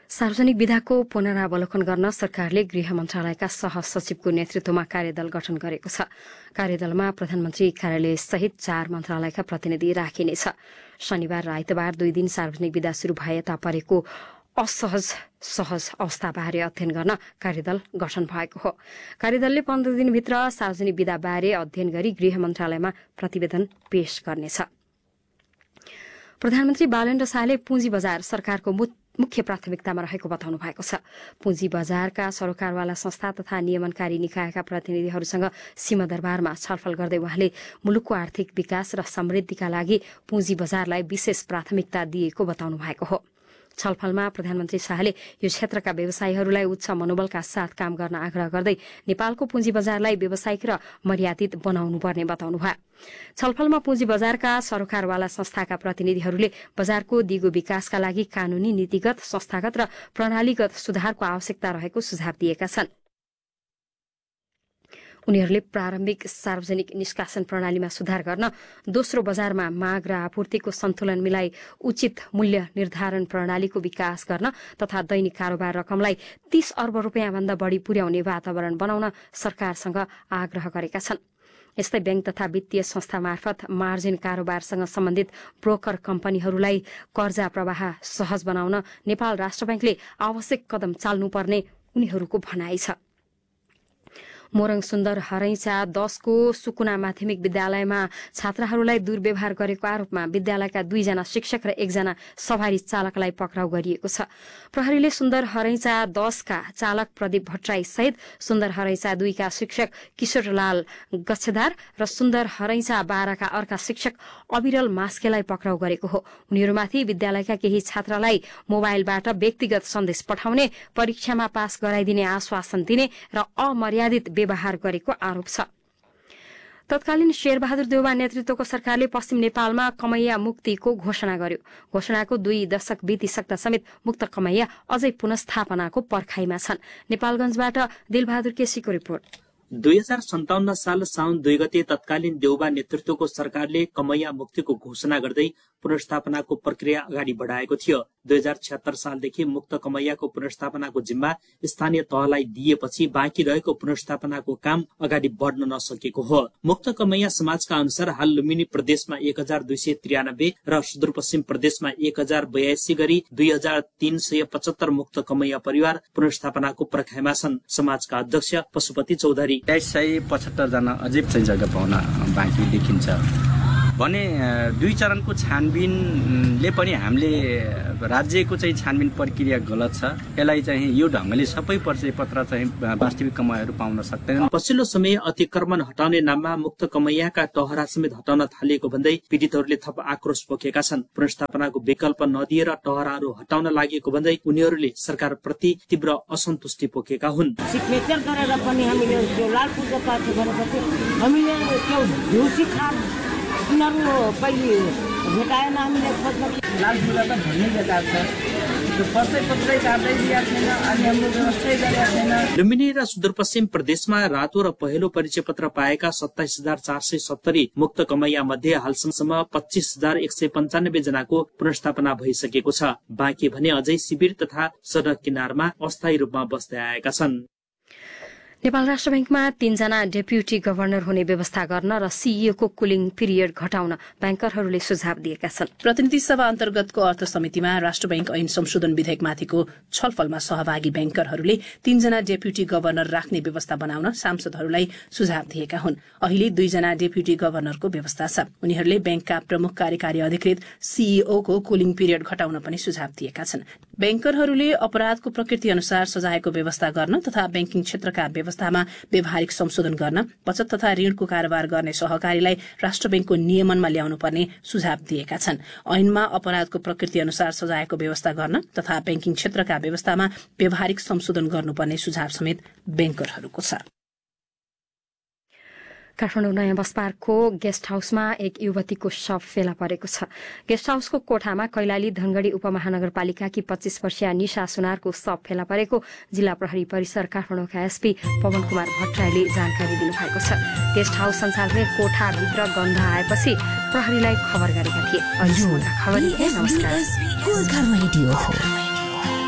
सार्वजनिक विधाको पुनरावलोकन गर्न सरकारले गृह मन्त्रालयका सहसचिवको नेतृत्वमा कार्यदल गठन गरेको छ। कार्यदलमा प्रधानमन्त्री कार्यालय सहित 4 मन्त्रालयका प्रतिनिधि राखिनेछ। शनिबार र आइतबार 2 दिन सार्वजनिक विधा शुरू भए तापरेको सहज अवस्थाबारे अध्ययन गर्न कार्यदल गठन भएको हो। कार्यदलले 15 दिनभित्र सार्वजनिक विधाबारे अध्ययन गरी गृह मन्त्रालयमा प्रतिवेदन पेश गर्नेछ। प्रधानमन्त्री बालेन्द्र शाहले पुँजी बजार सरकारको मुख्य प्राथमिकतामा रहेको बताउनु भएको छ। पुँजी बजारका सरोकारवाला संस्था तथा नियमनकारी निकायका प्रतिनिधिहरूसँग सिंहदरबारमा छलफल गर्दै उहाँले मुलुकको आर्थिक विकास र समृद्धिका लागि पुँजी बजारलाई विशेष प्राथमिकता दिएको बताउनु भएको हो। छलफलमा प्रधानमन्त्री शाहले यो क्षेत्रका व्यवसायीहरूलाई उच्च मनोबलका साथ काम गर्न आग्रह गर्दै नेपालको पुँजी बजारलाई व्यावसायिक र मर्यादित बनाउनुपर्ने बताउनुभयो। छलफलमा पुँजी बजारका सरोकारवाला संस्थाका प्रतिनिधिहरूले बजारको दिगो विकासका लागि कानूनी, नीतिगत, संस्थागत र प्रणालीगत सुधारको आवश्यकता रहेको सुझाव दिएका छन्। उनीहरूले प्रारम्भिक सार्वजनिक निष्कासन प्रणालीमा सुधार गर्न, दोस्रो बजारमा माग र आपूर्तिको सन्तुलन मिलाई उचित मूल्य निर्धारण प्रणालीको विकास गर्न तथा दैनिक कारोबार रकमलाई 30 अर्ब रुपियाँभन्दा बढ़ी पुर्याउने वातावरण बनाउन सरकारसँग आग्रह गरेका छन्। यस्तै बैंक तथा वित्तीय संस्था मार्फत मार्जिन कारोबारसँग सम्बन्धित ब्रोकर कम्पनीहरूलाई कर्जा प्रवाह सहज बनाउन नेपाल राष्ट्र बैंकले आवश्यक कदम चाल्नुपर्ने उनीहरूको भनाइ छ। मोरङ सुन्दर हरैचा 10 को सुकुना माध्यमिक विद्यालयमा छात्राहरूलाई दुर्व्यवहार गरेको आरोपमा विद्यालयका 2 जना शिक्षक र 1 जना सवारी चालकलाई पक्राउ गरिएको छ। प्रहरीले सुन्दर हरैचा 10 का चालक प्रदीप भट्टराई सहित सुन्दर हरैचा 2 का शिक्षक किशोरलाल गच्छेदार र सुन्दर हरैचा 12 का अर्का शिक्षक अविरल मास्केलाई पक्राउ गरेको हो। उनीहरूमाथि विद्यालयका केही छात्रालाई मोबाइलबाट व्यक्तिगत सन्देश पठाउने, परीक्षामा पास गराइदिने आश्वासन दिने र अमर्यादित व्यवहार गरेको आरोप छ। तत्कालीन शेरबहादुर देउवा नेतृत्वको सरकारले पश्चिम नेपालमा कमैया मुक्तिको घोषणा गर्यो। घोषणाको 2 दशक बितिसक्दा समेत मुक्त कमैया अझै पुनस्थापनाको पर्खाइमा छन्। नेपालगञ्जबाट दिलबहादुर केसीको रिपोर्ट। 2057 साल साउन 2 गते तत्कालीन देउबा नेतृत्वको सरकारले कमैया मुक्तिको घोषणा गर्दै पुनर्स्थापनाको प्रक्रिया अगाडि बढाएको थियो। 2076 सालदेखि मुक्त कमैयाको पुनर्स्थापनाको जिम्मा स्थानीय तहलाई दिएपछि बाँकी रहेको पुनर्स्थापनाको काम अगाडि बढ्न नसकेको हो। मुक्त कमैया समाजका अनुसार हाल लुम्बिनी प्रदेशमा 1293 र सुदूरपश्चिम प्रदेशमा 1082 गरी 2375 मुक्त कमैया परिवार पुनर्स्थापनाको पर्खाइमा छन्। समाजका अध्यक्ष पशुपति चौधरी 2375 जना अझै चाहिँ जग्गा पाउन बाँकी देखिन्छ भने 2 चरणको छानबिनले पनि हामीले राज्यको चाहिँ छानबिन प्रक्रिया गलत छ। यसलाई चाहिँ यो ढंगले सबै परिचय पत्र चाहिँ वास्तविक कमैयाहरू पाउन सक्दैनन्। पछिल्लो समय अतिक्रमण हटाउने नाममा मुक्त कमैयाका टहरा समेत हटाउन थालिएको भन्दै पीडितहरूले थप आक्रोश पोखेका छन्। पुनर्स्थापनाको विकल्प नदिएर टहराहरू हटाउन लागेको भन्दै उनीहरूले सरकार प्रति तीव्र असन्तुष्टि पोखेका हुन्। सिग्नेचर गरेर पनि हामीले त्यो लालपुरको पार्टी गरेपछि हामीले त्यो ढुसी खान उनीहरू पहिले भेटाएन। हामीले लालपुरलाई त भन्ने जग्गा छ, त्यो पर्चै पत्रै काट्दै दिएको छैन अनि हाम्रो व्यवस्था गरेको छैन। लुम्बिनी र सुदूरपश्चिम प्रदेशमा रातो र पहिलो परिचय पत्र पाएका 27470 मुक्त कमैया मध्ये हालसम्म 25195 जनाको पुनर्स्थापना भइसकेको छ। बाँकी भने अझै शिविर तथा सडक किनारमा अस्थायी रूपमा बस्दै आएका छन्। नेपाल राष्ट्र बैंकमा 3 जना डेप्युटी गभर्नर हुने व्यवस्था गर्न र सीईओ को कुलिङ पिरियड घटाउन बैंकरहरूले सुझाव दिएका छन्। प्रतिनिधि सभा अन्तर्गतको अर्थ समितिमा राष्ट्र बैंक ऐन संशोधन विधेयकमाथिको छलफलमा सहभागी बैंकरहरूले 3 जना डेप्युटी गभर्नर राख्ने व्यवस्था बनाउन सांसदहरूलाई सुझाव दिएका हुन्। अहिले 2 जना डेप्युटी गभर्नरको व्यवस्था छ। उनीहरूले बैंकका प्रमुख कार्यकारी अधिकृत सीईओ को कुलिङ पिरियड घटाउन पनि सुझाव दिएका छन्। बैंकरहरूले अपराधको प्रकृति अनुसार सजायको व्यवस्था गर्न तथा बैंकिङ क्षेत्रका व्यवस्थामा व्यवहारिक संशोधन गर्न, बचत तथा ऋणको कारोबार गर्ने सहकारीलाई राष्ट्र बैंकको नियमनमा ल्याउनु पर्ने सुझाव दिएका छन्। ऐनमा अपराधको प्रकृति अनुसार सजायको व्यवस्था गर्न तथा बैंकिङ क्षेत्रका व्यवस्थामा व्यवहारिक संशोधन गर्नुपर्ने सुझाव समेत बैंकरहरूको छ। काठमाडौँ नयाँ बस पार्कको गेस्ट हाउसमा एक युवतीको शव फेला परेको छ। गेस्ट हाउसको कोठामा कैलाली धनगढ़ी उपमहानगरपालिकाकी 25 वर्षीय निशा सुनारको शव फेला परेको जिल्ला प्रहरी परिसर काठमाडौँका एसपी पवन कुमार भट्टराईले जानकारी दिनुभएको छ। गेस्ट हाउस सञ्चालकले कोठाभित्र गन्ध आएपछि प्रहरीलाई खबर गरेका थिए। नमस्कार।